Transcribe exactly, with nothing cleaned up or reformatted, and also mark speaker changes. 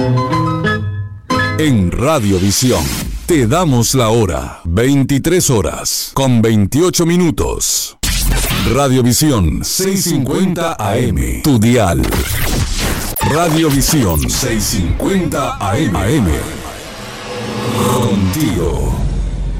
Speaker 1: En Radiovisión te damos la hora, veintitrés horas con veintiocho minutos. Radiovisión seiscientos cincuenta A M, tu dial. Radiovisión seiscientos cincuenta A M. Contigo.